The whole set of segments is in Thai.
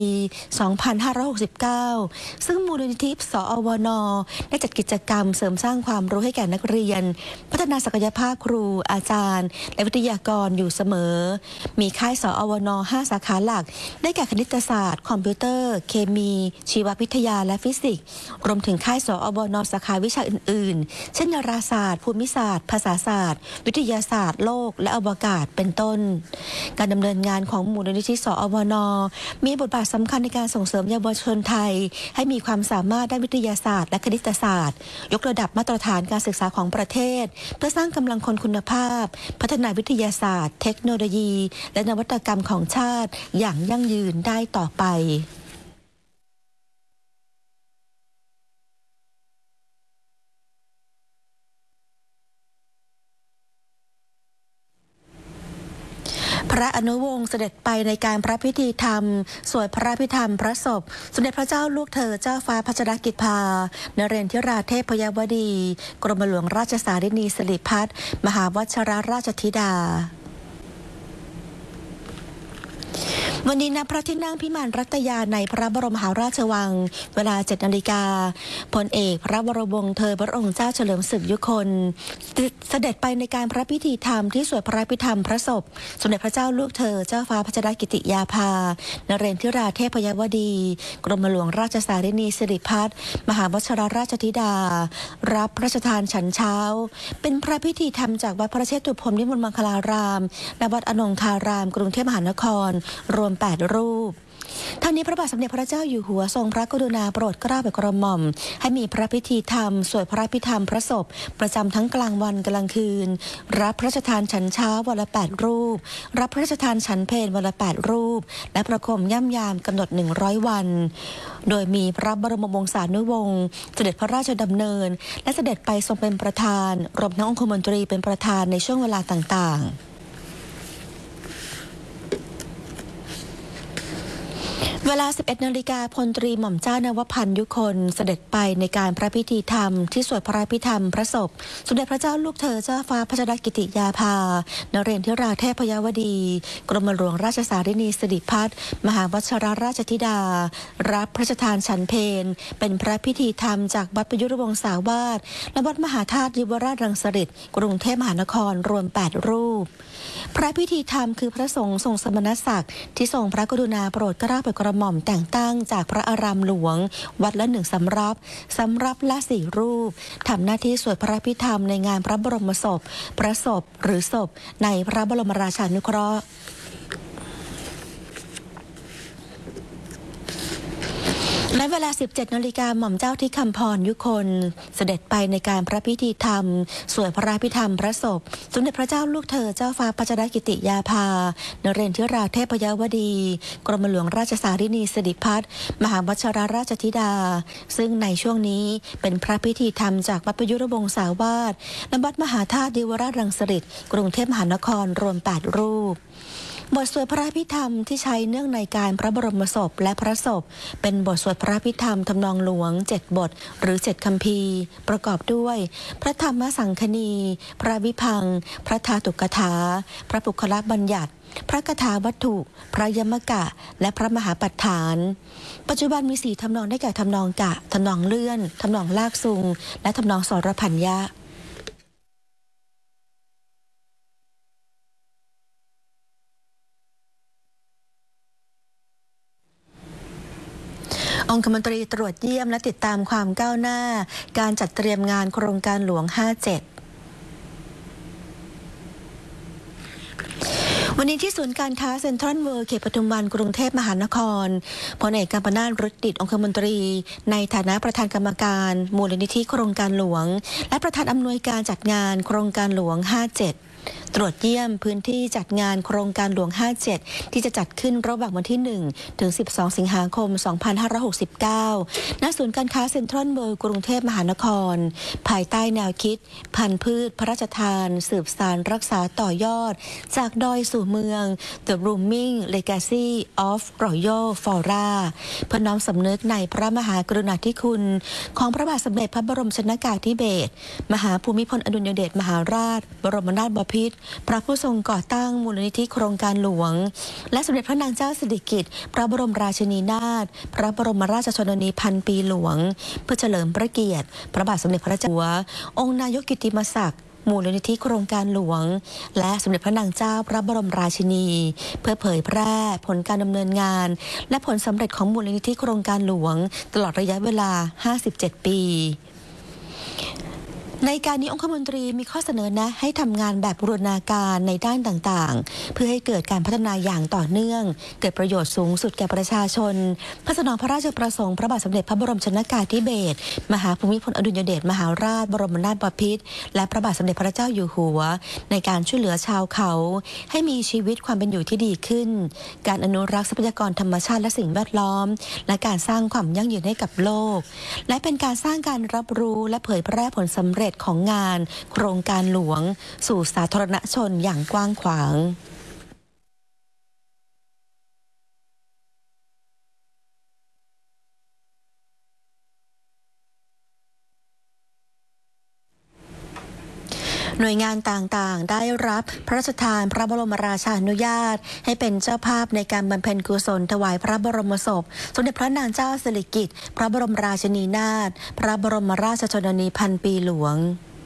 2569 ซึ่งมูลนิธิสอวน.ได้จัดกิจกรรมเสริมสร้างความรู้ให้แก่นักเรียนพัฒนาศักยภาพครูอาจารย์และวิทยากรอยู่เสมอมีค่ายสอวน5 สาขาหลักได้แก่คณิตศาสตร์คอมพิวเตอร์เคมีชีววิทยาและฟิสิกส์รวมถึงค่ายสอวนสาขาวิชาอื่นๆเช่นดาราศาสตร์ภูมิศาสตร์ภาษาศาสตร์วิทยาศาสตร์โลกและอวกาศเป็นต้นการดำเนินงานของมูลนิธิสอวนมีบทบาทสำคัญในการส่งเสริมเยาวชนไทยให้มีความสามารถด้านวิทยาศาสตร์และคณิตศาสตร์ยกระดับมาตรฐานการศึกษาของประเทศเพื่อสร้างกำลังคนคุณภาพพัฒนาวิทยาศาสตร์เทคโนโลยีและนวัตกรรมของชาติอย่างยั่งยืนได้ต่อไปพระอนุวงศ์เสด็จไปในการพระพิธีธรรมสวดพระพิธรรมพระศพสมเด็จพระเจ้าลูกเธอเจ้าฟ้าพัชรกิจภานเรนทิราเทพยวดีกรมหลวงราชสารินีสิริพัฒน์มหาวชิรราชธิดาวันนี้ณพระที่นั่งพิมานรัตยาในพระบรมมหาราชวังเวลา 7 นาฬิกาพลเอกพระวรวงศ์เธอพระองค์เจ้าเฉลิมศึกยุคนเสด็จไปในการพระพิธีธรรมที่สวดพระพิธรรมพระศพสมเด็จพระเจ้าลูกเธอเจ้าฟ้าพัชรกิติยาภานเรนทิราเทพยวดีกรมหลวงราชสารินีสิริพัฒน์มหาวชิรราชธิดารับพระราชทานฉันเช้าเป็นพระพิธีธรรมจากวัดพระเชตุพนวิมลมังคลารามณวัดอนงคารามกรุงเทพมหานครรวม8 รูปทั้งนี้พระบาทสมเด็จพระเจ้าอยู่หัวทรงพระกรุณาโปรดเกล้าโปรดกระหม่อมให้มีพระพิธีธรรมสวดพระพิธรรมพระศพประจำทั้งกลางวันกลางคืนรับพระราชทานฉันเช้าวันละ8 รูปรับพระราชทานฉันเพลวันละ8 รูปและประโคมย่ำยามกำหนด100 วันโดยมีพระบรมวงศานุวงศ์เสด็จพระราชดำเนินและเสด็จไปทรงเป็นประธานรวมทั้งองคมนตรีเป็นประธานในช่วงเวลาต่างๆเวลา 11 นาฬิกาพลตรีหม่อมเจ้านวพันธ์ยุคนเสด็จไปในการพระพิธีธรรมที่สวดพระพิธรรมพระศพสมเด็จพระเจ้าลูกเธอเจ้าฟ้าพัชรกิติยาภานเรนทิราเทพยวดีกรมหลวงราชสารินีสิริพัฒน์มหาวชิรราชธิดารับพระราชทานฉันเพลเป็นพระพิธีธรรมจากวัดประยุรวงศาวาสและวัดมหาธาตุยุวราชรังสฤษฎ์กรุงเทพมหานครรวม8 รูปพระพิธีธรรมคือพระสงฆ์ทรงสมณศักดิ์ที่ทรงพระกรุณาโปรดเกล้าโปรดกระหม่อมแต่งตั้งจากพระอารามหลวงวัดละ1 สำรับละ4 รูปทำหน้าที่สวดพระพิธรรมในงานพระบรมศพพระศพหรือศพในพระบรมราชานุเคราะห์และเวลา 17 นาฬิกาหม่อมเจ้าที่คำพรยุคนเสด็จไปในการพระพิธีธรรมสวดพระพิธรรมพระศพสมเด็จพระเจ้าลูกเธอเจ้าฟ้าพัชรกิติยาภานเรนทิราเทพยวดีกรมหลวงราชสารินีสิริพัฒน์มหาวชิรราชธิดาซึ่งในช่วงนี้เป็นพระพิธีธรรมจากวัดประยุรวงศาวาสและวัดมหาธาตุยุวราชรังสฤษฎ์กรุงเทพมหานครรวม8 รูปบทสวดพระพิธรรมที่ใช้เนื่องในการพระบรมศพและพระศพเป็นบทสวดพระพิธรรมทำนองหลวง7 บทหรือ7 คัมภีร์ประกอบด้วยพระธรรมสังคณีพระวิพังค์พระธาตุกถาพระปุคละบัญญัติพระคถาวัตถุพระยมกะและพระมหาปัฏฐานปัจจุบันมี4 ทำนองได้แก่ทำนองกะทำนองเลื่อนทำนองลากซุงและทำนองสรพัญญะองคมนตรีตรวจเยี่ยมและติดตามความก้าวหน้าการจัดเตรียมงานโครงการหลวง 57วันนี้ที่ศูนย์การค้าเซ็นทรัลเวิลด์เขตปทุมวันกรุงเทพมหานครพลเอกกัมปนาท ฤทธิ์ดิษฐ์องคมนตรีในฐานะประธานกรรมการมูลนิธิโครงการหลวงและประธานอำนวยการจัดงานโครงการหลวง 57ตรวจเยี่ยมพื้นที่จัดงานโครงการหลวง 57ที่จะจัดขึ้นระหว่างวันที่1ถึง12 สิงหาคม 2569 ณ ศูนย์การค้าเซ็นทรัลเวิลด์กรุงเทพมหานครภายใต้แนวคิดพันธุ์พืชพระราชทานสืบสานรักษาต่อยอดจากดอยสู่เมือง The Blooming Legacy of Royal Flora เพื่อน้อมสำนึกในพระมหากรุณาธิคุณของพระบาทสมเด็จพระบรมชนกาธิเบศรมหาภูมิพลอดุลยเดชมหาราชบรมนาถบพิตรพระผู้ทรงก่อตั้งมูลนิธิโครงการหลวงและสมเด็จพระนางเจ้าสิริกิติ์พระบรมราชินีนาถพระบรมราชชนนีพันปีหลวงเพื่อเฉลิมพระเกียรติพระบาทสมเด็จพระเจ้าอยู่หัวองค์นายกกิตติมศักดิ์มูลนิธิโครงการหลวงและสมเด็จพระนางเจ้าพระบรมราชินีเพื่อเผยแพร่ผลการดำเนินงานและผลสำเร็จของมูลนิธิโครงการหลวงตลอดระยะเวลา 57 ปีในการนี้องคมนตรีมีข้อเสนอแนะให้ทำงานแบบบูรณาการในด้านต่างๆเพื่อให้เกิดการพัฒนาอย่างต่อเนื่องเกิดประโยชน์สูงสุดแก่ประชาชนเพื่อสนองพระราชประสงค์พระบาทสมเด็จพระบรมชนกาธิเบศรมหาภูมิพลอดุลยเดชมหาราชบรมนาถบพิตรและพระบาทสมเด็จพระเจ้าอยู่หัวในการช่วยเหลือชาวเขาให้มีชีวิตความเป็นอยู่ที่ดีขึ้นการอนุรักษ์ทรัพยากรธรรมชาติและสิ่งแวดล้อมและการสร้างความยั่งยืนให้กับโลกและเป็นการสร้างการรับรู้และเผยแพร่ผลสำเร็จของงานโครงการหลวงสู่สาธารณชนอย่างกว้างขวางหน่วยงานต่างๆได้รับพระราชทานพระบรมราชานุญาตให้เป็นเจ้าภาพในการบำเพ็ญกุศลถวายพระบรมศพสมเด็จพระนางเจ้าสิริกิติ์พระบรมราชินีนาถพระบรมราชชนนีพันปีหลวง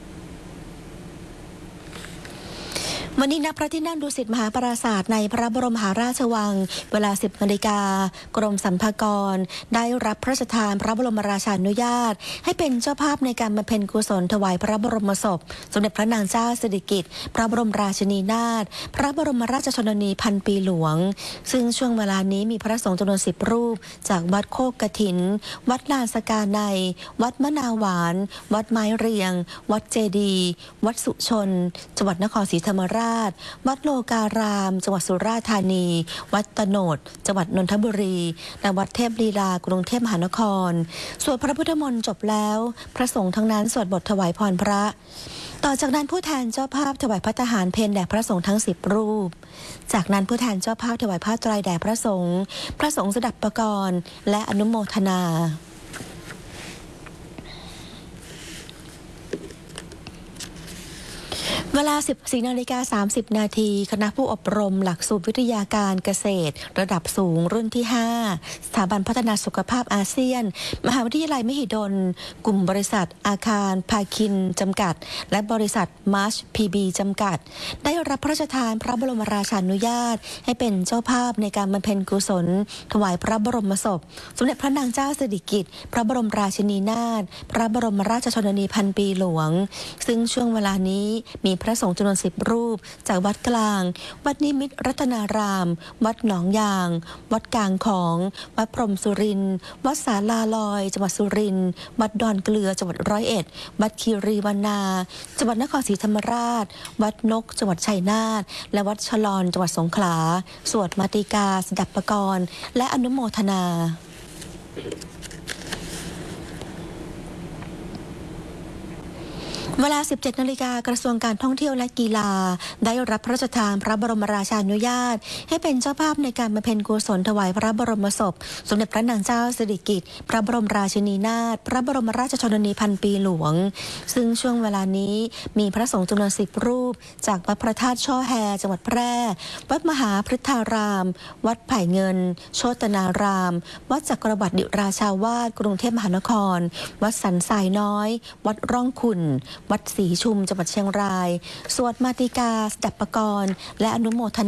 วันนี้ณพระที่นั่งดุสิตมหาปราสาทในพระบรมมหาราชวังเวลา 10 นาฬิกากรมสรรพากรได้รับพระราชทานพระบรมราชานุญาตให้เป็นเจ้าภาพในการบำเพ็ญกุศลถวายพระบรมศพสมเด็จพระนางเจ้าสิริกิติ์พระบรมราชินีนาถพระบรมราชชนนีพันปีหลวงซึ่งช่วงเวลานี้มีพระสงฆ์จำนวน 10 รูปจากวัดโคกกฐินวัดลานสกาในวัดมะนาวหวานวัดไม้เรียงวัดเจดีย์วัดสุชนจังหวัดนครศรีธรรมราชวัดโลการามจังหวัดสุราษฎร์ธานีวัดตโนดจังหวัดนนทบุรีและวัดเทพลีลากรุงเทพมหานครสวดพระพุทธมนต์จบแล้วพระสงฆ์ทั้งนั้นสวดบทถวายพรพระต่อจากนั้นผู้แทนเจ้าภาพถวายพระทหารเพลแด่พระสงฆ์ทั้ง10 รูปจากนั้นผู้แทนเจ้าภาพถวายผ้าไตรแด่พระสงฆ์สดับประกรณ์และอนุโมทนาเวลา 14:30 นาทีคณะผู้อบรมหลักสูตรวิทยาการเกษตรระดับสูงรุ่นที่ 5 สถาบันพัฒนาสุขภาพอาเซียนมหาวิทยาลัยมหิดลกลุ่มบริษัทอาคารภาคินจำกัดและบริษัทมาร์ชพีบีจำกัดได้รับพระราชทานพระบรมราชานุญาตให้เป็นเจ้าภาพในการบำเพ็ญกุศลถวายพระบรมศพสมเด็จพระนางเจ้าสิริกิติ์พระบรมราชินีนาถพระบรมราชชนนีพันปีหลวงซึ่งช่วงเวลานี้มีพระสงฆ์จำนวน 10 รูปจากวัดกลางวัดนิมิตรรัตนารามวัดหนองยางวัดกลางของวัดพรหมสุรินทร์วัดศาลาลอยจังหวัดสุรินทร์วัดดอนเกลือจังหวัด101วัดคีรีวรรณาจังหวัดนครศรีธรรมราชวัดนกจังหวัดชัยนาทและวัดฉลอนจังหวัดสงขลาสวดมาติกาสดับประกรณ์และอนุโมทนาเวลา 17 นาฬิกากระทรวงการท่องเที่ยวและกีฬาได้รับพระราชทานพระบรมราชานุญาตให้เป็นเจ้าภาพในการบำเพ็ญกุศลถวายพระบรมศพสมเด็จพระนางเจ้าสิริกิติ์พระบรมราชินีนาถพระบรมราชชนนีพันปีหลวงซึ่งช่วงเวลานี้มีพระสงฆ์จำนวน 10 รูปจากวัดพระธาตุช่อแฮจังหวัดแพร่วัดมหาพฤทธารามวัดไผ่เงินโชตนารามวัดจักรวรรดิราชาวาสกรุงเทพมหานครวัดสันทรายน้อยวัดร่องขุ่นวัดศรีชุมจังหวัดเชียงรายสวดมาติกาสดับประกรณ์และอนุโมทนา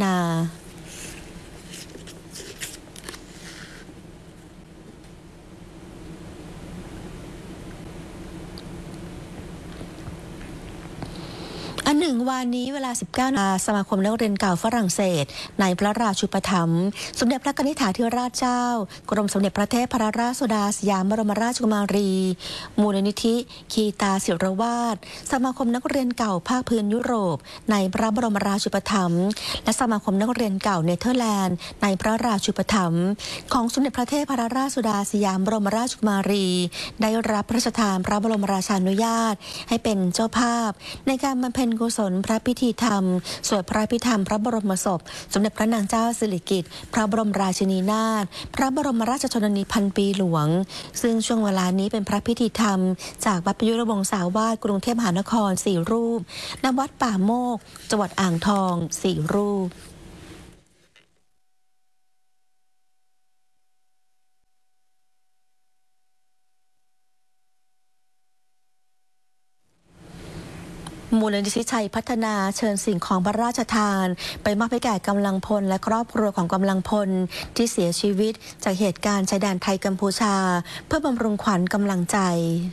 อันหนึ่งวันนี้เวลา 19 นาฬิกาสมาคมนักเรียนเก่าฝรั่งเศสในพระราชูปถัมภ์สมเด็จพระนิธิธิราชเจ้ากรมสมเด็จพระเทพรัตนราชสุดาสยามบรมราชกุมารีมูลนิธิคีตาศิรวาทสมาคมนักเรียนเก่าภาคพื้นยุโรปในพระบรมราชูปถัมภ์และสมาคมนักเรียนเก่าเนเธอร์แลนด์ในพระราชูปถัมภ์ของสมเด็จพระเทพรัตนราชสุดาสยามบรมราชกุมารีได้รับพระราชทานพระบรมราชานุญาตให้เป็นเจ้าภาพในการบำเพ็ญกุกุศลพระพิธีธรรมสวดพระพิธรรมพระบรมศพสมเด็จพระนางเจ้าสิริกิติ์พระบรมราชินีนาถพระบรมราชชนนีพันปีหลวงซึ่งช่วงเวลานี้เป็นพระพิธีธรรมจากวัดประยุรวงศาวาสกรุงเทพมหานคร4 รูปณวัดป่าโมกจังหวัดอ่างทอง4 รูปมูลนิธิชัยพัฒนาเชิญสิ่งของพระราชทานไปมอบให้แก่กำลังพลและครอบครัวของกำลังพลที่เสียชีวิตจากเหตุการณ์ชายแดนไทยกัมพูชาเพื่อบำรุงขวัญกำลังใจ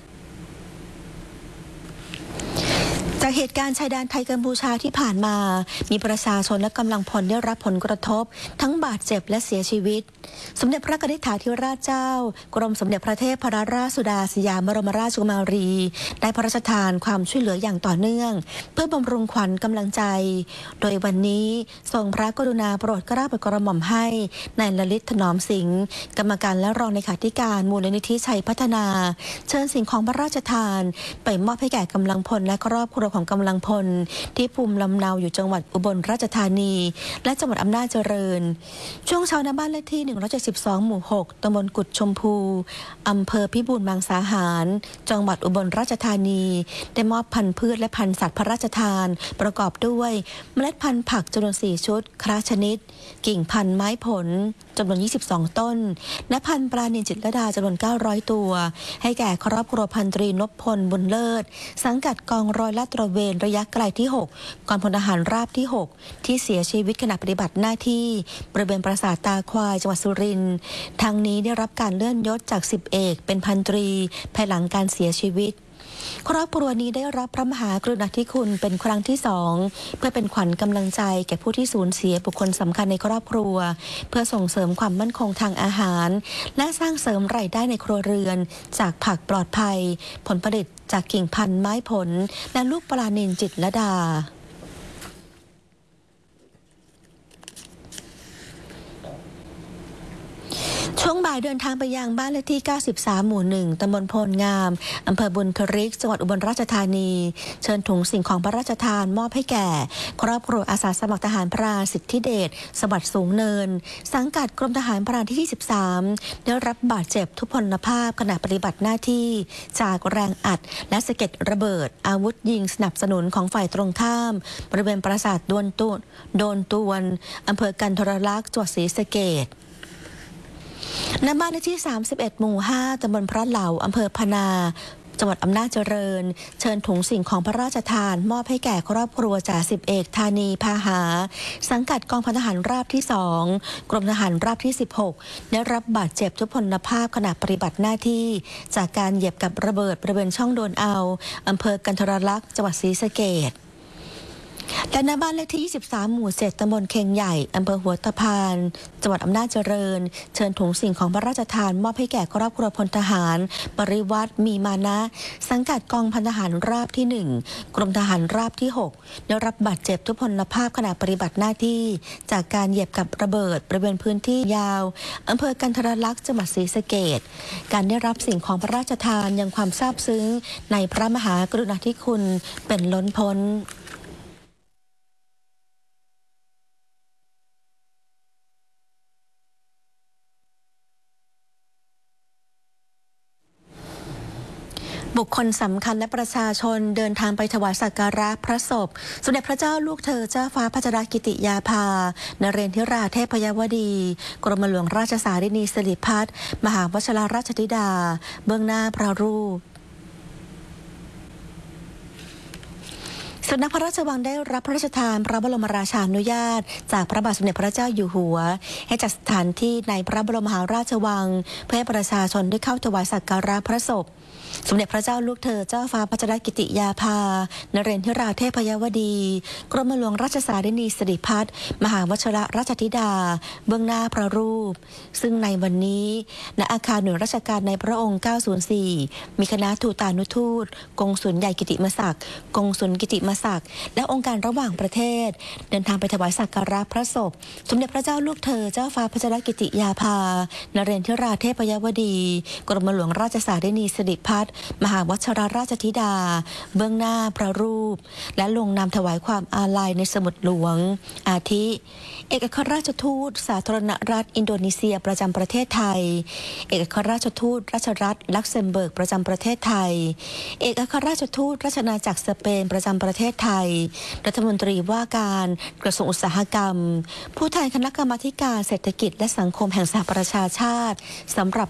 จากเหตุการณ์ชายแดนไทยกัมพูชาที่ผ่านมามีประชาชนและกำลังพลได้รับผลกระทบทั้งบาดเจ็บและเสียชีวิตสมเด็จพระกนิษฐาธิราชเจ้ากรมสมเด็จพระเทพรัตนราชสุดาสยามบรมราชกุมารีได้พระราชทานความช่วยเหลืออย่างต่อเนื่องเพื่อบำรุงขวัญกำลังใจโดยวันนี้ทรงพระกรุณาโปรดเกล้าโปรดกระหม่อมให้นายลลิตถนอมสิงห์กรรมการและรองเลขาธิการมูลนิธิชัยพัฒนาเชิญสิ่งของพระราชทานไปมอบให้แก่กำลังพลและครอบครัวของกำลังพลที่ภูมิลำเนาอยู่จังหวัดอุบลราชธานีและจังหวัดอำนาจเจริญช่วงเช้าณบ้านเลขที่172 หมู่ 6 ตำบลกุดชมพูอำเภอพิบูลมังสาหารจังหวัดอุบลราชธานีได้มอบพันธุ์พืชและพันธุ์สัตว์พระราชทานประกอบด้วยเมล็ดพันธุ์ผักจำนวน4 ชุดคละชนิดกิ่งพันธุ์ไม้ผลจำนวน22 ต้นและพันธุ์ปลานิลจิตรลดาจำนวน900 ตัวให้แก่ครอบครัวพันตรีนพพลบุญเลิศสังกัดกองร้อยลาดตระเวนระยะไกลที่ 6 กองพลทหารราบที่ 6 ที่เสียชีวิตขณะปฏิบัติหน้าที่บริเวณปราสาทตาควายจังหวัดสุรินทร์ทางนี้ได้รับการเลื่อนยศจาก10 เอกเป็นพันตรีภายหลังการเสียชีวิตครอบครัวนี้ได้รับพระมหากรุณาธิคุณเป็นครั้งที่ 2เพื่อเป็นขวัญกำลังใจแก่ผู้ที่สูญเสียบุคคลสำคัญในครอบครัวเพื่อส่งเสริมความมั่นคงทางอาหารและสร้างเสริมรายได้ในครัวเรือนจากผักปลอดภัยผลผลิตจากกิ่งพันธุ์ไม้ผลและลูกปลานิลจิตรลดาช่วงบ่ายเดินทางไปยังบ้านเลขที่93 หมู่ 1 ตำบลโพลงามอำเภอบุญทริกจังหวัดอุบลราชธานีเชิญถุงสิ่งของพระราชทานมอบให้แก่ครอบครัวอาสาสมัครทหารพรานสิทธิเดชสวัสดิ์สูงเนินสังกัดกรมทหารพรานที่23ได้รับบาดเจ็บทุพพลภาพขณะปฏิบัติหน้าที่จากแรงอัดและสะเก็ดระเบิดอาวุธยิงสนับสนุนของฝ่ายตรงข้ามบริเวณปราสาทโดนตวนอำเภอกันทรลักษณ์จังหวัดศรีสะเกษณบ้านเลขที่31 หมู่ 5 ตำบลพระเหลาอำเภอพนาจังหวัดอำนาจเจริญเชิญถุงสิ่งของพระราชทานมอบให้แก่ครอบครัวจ่าสิบเอกธานีพาหาสังกัดกองพันทหารราบที่ 2 กรมทหารราบที่ 16ได้รับบาดเจ็บทุพพลภาพขณะปฏิบัติหน้าที่จากการเหยียบกับระเบิดบริเวณช่องโดนเอาอำเภอกันทรลักษณ์จังหวัดศรีสะเกษและณบ้านเลขที่ 23 หมู่ 7 ตำบลเคงใหญ่อำเภอหัวตะพานจังหวัดอำนาจเจริญเชิญถุงสิ่งของพระราชทานมอบให้แก่ครอบครัวพลทหารปริวัติมีมานะสังกัดกองพันทหารราบที่ 1 กรมทหารราบที่ 6ได้รับบาดเจ็บทุพพลภาพขณะปฏิบัติหน้าที่จากการเหยียบกับระเบิดบริเวณพื้นที่ยาวอำเภอกันทรลักษณ์จังหวัดศรีสะเกษการได้รับสิ่งของพระราชทานยังความซาบซึ้งในพระมหากรุณาธิคุณเป็นล้นพ้นบุคคลสำคัญและประชาชนเดินทางไปถวายสักการะพระศพสมเด็จพระเจ้าลูกเธอเจ้าฟ้าพัชรกิติยาภานเรนทิราเทพยวดีกรมหลวงราชสารินีสิริพัฒน์มหาวชิรราชธิดาเบื้องหน้าพระรูปสำนักพระราชวังได้รับพระราชทานพระบรมราชานุญาตจากพระบาทสมเด็จพระเจ้าอยู่หัวให้จัดสถานที่ในพระบรมมหาราชวังเพื่อให้ประชาชนได้เข้าถวายสักการะพระศพสมเด็จพระเจ้าลูกเธอเจ้าฟ้าพัชรกิติยาภานเรนทิราเทพยวดีกรมหลวงราชสารินีสิริพัฒน์มหาวชิรราชธิดาเบื้องหน้าพระรูปซึ่งในวันนี้ณอาคารหน่วยราชการในพระองค์904มีคณะทูตานุทูตกงสุลใหญ่กิติมศักดิ์กงสุลกิติมศักดิ์และองค์การระหว่างประเทศเดินทางไปถวายสักการะพระศพสมเด็จพระเจ้าลูกเธอเจ้าฟ้าพัชรกิติยาภานเรนทิราเทพยวดีกรมหลวงราชสารินีสิริพัฒน์มหาวชิรราชธิดาเบื้องหน้าพระรูปและลงนามถวายความอาลัยในสมุดหลวงอาทิเอกอัครราชทูตสาธารณรัฐอินโดนีเซียประจำประเทศไทยเอกอัครราชทูตราชรัฐลักเซมเบิร์กประจำประเทศไทยเอกอัครราชทูตราชอาณาจักรสเปนประจำประเทศไทยรัฐมนตรีว่าการกระทรวงอุตสาหกรรมผู้แทนคณะกรรมาธิการเศรษฐกิจและสังคมแห่งสหประชาชาติสำหรับ